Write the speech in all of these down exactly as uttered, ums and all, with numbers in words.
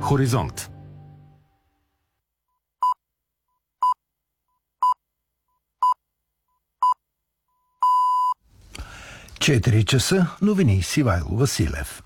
Хоризонт. четири часа, новини с Ивайло Василев.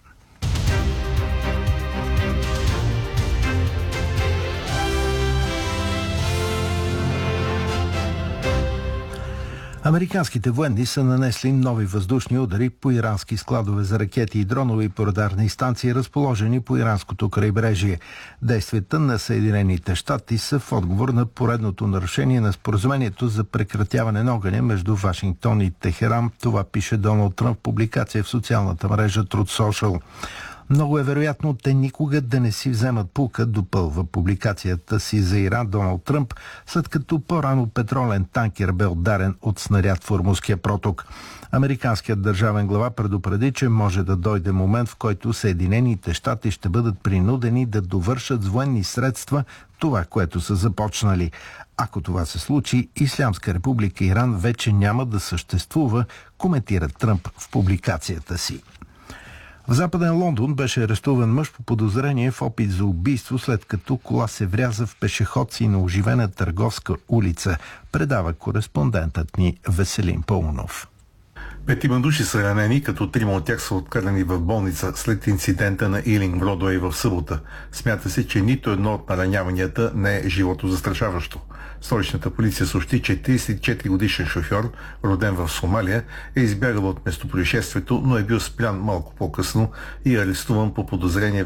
Американските военни са нанесли нови въздушни удари по ирански складове за ракети и дронови по радарни станции, разположени по иранското крайбрежие. Действията на Съединените щати са в отговор на поредното нарушение на споразумението за прекратяване на огъня между Вашингтон и Техеран. Това пише Доналд Тръмп в публикация в социалната мрежа Truth Social. Много е вероятно те никога да не си вземат пулка, допълва публикацията си за Иран Доналд Тръмп, след като по-рано петролен танкер бе ударен от снаряд в Ормузския проток. Американският държавен глава предупреди, че може да дойде момент, в който Съединените щати ще бъдат принудени да довършат с военни средства това, което са започнали. Ако това се случи, Ислямска република Иран вече няма да съществува, коментира Тръмп в публикацията си. В Западен Лондон беше арестуван мъж по подозрение в опит за убийство, след като кола се вряза в пешеходци на оживена търговска улица, предава кореспондентът ни Веселин Паунов. Петима души са ранени, като трима от тях са откарани в болница след инцидента на Илинг Бродуей в събота. Смята се, че нито едно от нараняванията не е животозастрашаващо. Столичната полиция съобщи, че тридесет и четири годишен шофьор, роден в Сомалия, е избягал от местопроизшествието, но е бил спрян малко по-късно и арестуван по подозрение